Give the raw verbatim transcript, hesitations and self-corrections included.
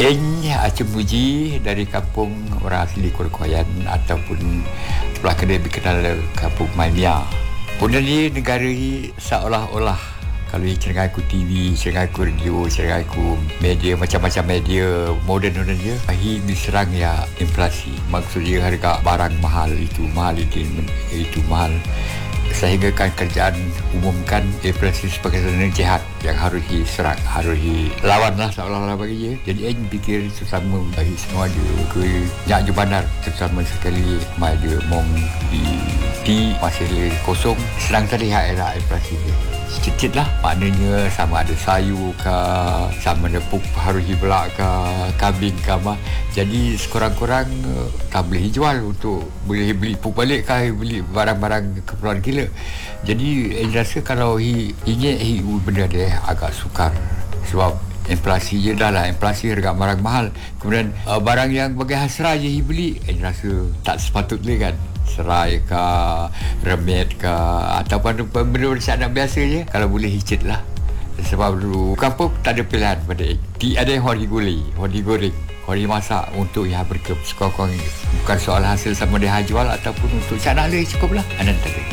Eng Aceh Muji dari kampung orang asli Koyan ataupun sebelah kedai dikenal kampung Maimia. Kemudian ni negara ni seolah-olah kalau cenderung aku T V, cenderung aku radio, cenderung aku media, macam-macam media moden-moden dia, hi diserang ya inflasi. Maksudnya harga barang mahal itu, mahal itu, itu mahal. Sehingga kan kerjaan umumkan inflasi sebagai satu jahat yang harus diserang, harus dilawan lah seolah-olah bagi dia. Jadi saya fikir sesama bagi semua dia ke Nyak Jubanar, terutama sekali mai dia mong di T masih kosong, senang terlihat lah inflasi dia. Sedikit lah, maknanya sama ada sayur ke, sama ada pupuk harus dibelak ke, kambing ke apa. Jadi sekurang-kurang tak boleh jual untuk boleh beli pupuk balik ke, beli barang-barang keperluan gila. Jadi saya rasa kalau hi, ingat hi, benda dia agak sukar sebab inflasi je dah lah, inflasi harga barang mahal. Kemudian uh, barang yang bagi hasrah je hi beli, saya rasa tak sepatutnya kan. Serai ke, remet ke, ataupun benda-benda anak biasa je, kalau boleh hicit lah. Sebab dulu kampung tak ada pilihan pada di ada yang hori gulai, hori goreng, hori masak untuk yang berkep sekurang-kurangnya. Bukan soal hasil sama dia jual ataupun untuk anak dia cukup lah. Anak tak ada.